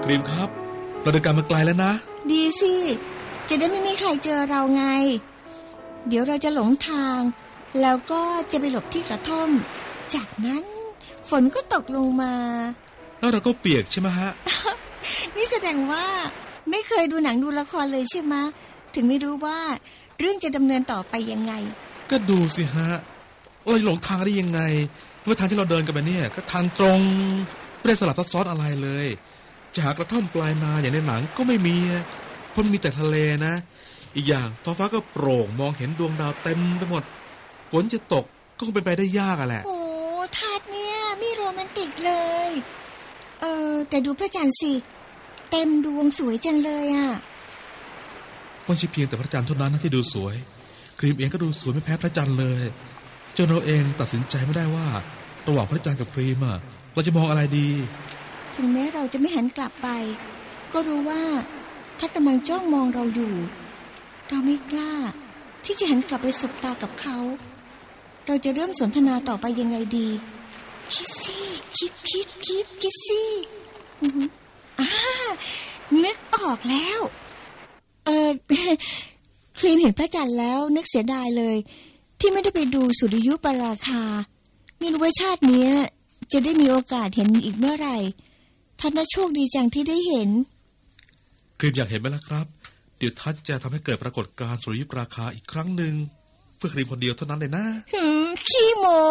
ครีมครับเราเดินกันมาไกลแล้วนะดีสิจะได้ไม่มีใครเจอเราไงเดี๋ยวเราจะหลงทางแล้วก็จะไปหลบที่กระท่อมจากนั้นฝนก็ตกลงมาแล้วเราก็เปียกใช่ไหมฮะนี่แสดงว่าไม่เคยดูหนังดูละครเลยใช่ไหมถึงไม่รู้ว่าเรื่องจะดำเนินต่อไปยังไงก็ดูสิฮะเราหลงทางได้ยังไงเมื่อทางที่เราเดินกันไปเนี่ยก็ทางตรงไม่ได้สลับซับซ้อนอะไรเลยจะหากระท่อมปลายนาอย่างในหนังก็ไม่มีเพราะมีแต่ทะเลนะอีกอย่างท้องฟ้าก็โปร่งมองเห็นดวงดาวเต็มไปหมดฝนจะตกก็คงเป็นไปได้ยากแหละโอ้ทัดเนี่ยไม่โรแมนติกเลยแต่ดูพระจันทร์สิเต็มดวงสวยจังเลยอ่ะไม่ใช่เพียงแต่พระจันทร์เท่านั้นที่ดูสวยครีมเองก็ดูสวยไม่แพ้พระจันทร์เลยจนเราเองตัดสินใจไม่ได้ว่าระหว่างพระจันทร์กับครีมเราจะมองอะไรดีถึงแม้เราจะไม่หันกลับไปก็รู้ว่าถ้ากำลังจ้องมองเราอยู่เราไม่กล้าที่จะหันกลับไปสบตากับเขาเราจะเริ่มสนทนาต่อไปยังไงดีคิดสิคิดสินึกออกแล้วครีมเห็นพระจันทร์แล้วนึกเสียดายเลยที่ไม่ได้ไปดูสุริยุปราคาไม่รู้ว่าชาตินี้จะได้มีโอกาสเห็นอีกเมื่อไหร่ทัดน่าโชคดีจังที่ได้เห็นครีมอยากเห็นไหมล่ะครับเดี๋ยวทัดจะทำให้เกิดปรากฏการณ์สุริยุปราคาอีกครั้งหนึ่งเพื่อครีมคนเดียวเท่านั้นเลยนะขี้โม้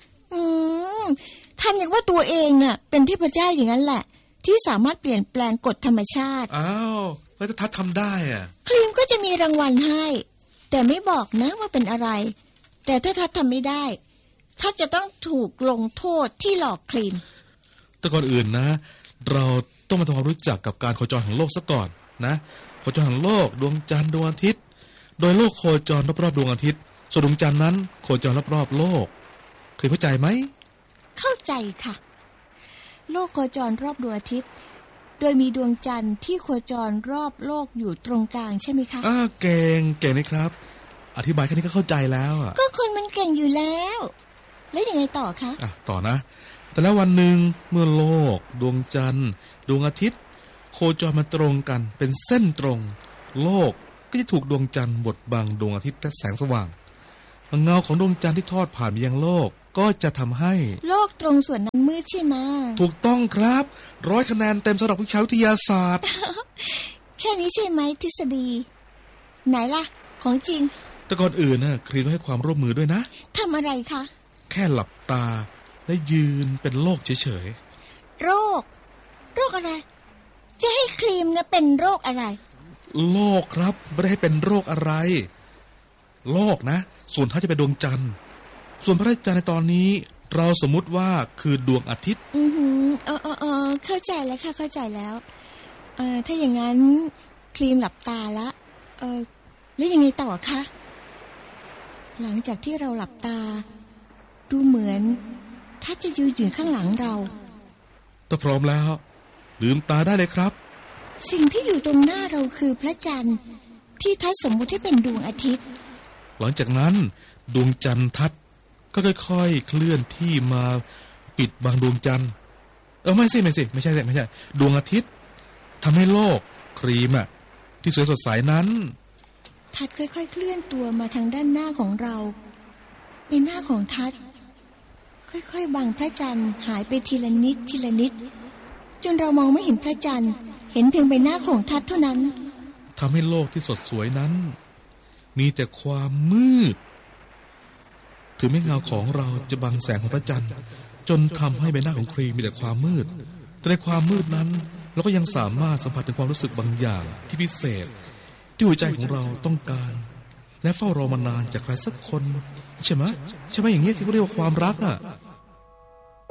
ทำอย่างว่าตัวเองน่ะเป็นเทพเจ้าอย่างนั้นแหละที่สามารถเปลี่ยนแปลงกฎธรรมชาติอ้าวแล้วถ้าทัดทำได้ครีมก็จะมีรางวัลให้แต่ไม่บอกนะว่าเป็นอะไรแต่ถ้าทัดทำไม่ได้ทัดจะต้องถูกลงโทษที่หลอกครีมแต่ก่อนอื่นนะเราต้องมาทำความรู้จักกับการโคจรของโลกซะก่อนนะโคจรของโลกดวงจันทร์ดวงอาทิตย์โดยโลกโคจรรอบๆดวงอาทิตย์ส่วนดวงจันทร์นั้นโคจรรอบๆโลกเคยเข้าใจไหมเข้าใจค่ะโลกโคจรรอบดวงอาทิตย์โดยมีดวงจันทร์ที่โคจรรอบโลกอยู่ตรงกลางใช่ไหมคะเก่งนะครับอธิบายแค่นี้ก็เข้าใจแล้วก็คนมันเก่งอยู่แล้วแล้วยังไงต่อคะต่อนะแต่แล้ววันหนึ่งเมื่อโลกดวงจันทร์ดวงอาทิตย์โคจรมาตรงกันเป็นเส้นตรงโลกก็จะถูกดวงจันทร์บดบังดวงอาทิตย์และแสงสว่างเงาของดวงจันทร์ที่ทอดผ่านไปยังโลกก็จะทำให้โลกตรงส่วนนั้นมืดใช่ไหมถูกต้องครับ100 คะแนนเต็มสำหรับวิชาวิทยาศาสตร์แค่นี้ใช่ไหมทฤษฎีไหนล่ะของจริงแต่ก่อนอื่นครีมต้องให้ความร่วมมือด้วยนะทำอะไรคะแค่หลับตาและยืนเป็นโรคเฉยๆโรคอะไรจะให้ครีมนะเป็นโรคอะไรโลกครับไม่ได้ให้เป็นโรคอะไรโลกนะส่วนถ้าจะเป็นดวงจันทร์ส่วนพระจันทร์ในตอนนี้เราสมมุติว่าคือดวงอาทิตย์เข้าใจแล้วค่ะเข้าใจแล้วถ้าอย่างนั้นครีมหลับตาละแล้วยังไงต่อคะหลังจากที่เราหลับตาดูเหมือนถ้าจะยืนอยู่ข้างหลังเราถ้าพร้อมแล้วลืมตาได้เลยครับสิ่งที่อยู่ตรงหน้าเราคือพระจันทร์ที่ทัดสมมุติให้เป็นดวงอาทิตย์หลังจากนั้นดวงจันทร์ทัดก็ค่อยๆเคลื่อนที่มาปิดบังดวงจันทร์ไม่ใช่ดวงอาทิตย์ทำให้โลกครีมที่สวยสดใสนั้นทัดค่อยๆเคลื่อนตัวมาทางด้านหน้าของเราเป็นหน้าของทัดค่อยๆบังพระจันทร์หายไปทีละนิดจนเรามองไม่เห็นพระจันทร์เห็นเพียงใบหน้าของทัดเท่านั้นทำให้โลกที่สดสวยนั้นมีแต่ความมืดถึงแม้เงาของเราจะบังแสงของพระจันทร์จนทำให้ใบหน้าของครีมมีแต่ความมืดแต่ในความมืดนั้นเราก็ยังสามารถสัมผัสถึงความรู้สึกบางอย่างที่พิเศษที่หัวใจของเราต้องการและเฝ้ารอมานานจากใครสักคนใช่ไหมอย่างนี้ที่เขาเรียกว่าความรัก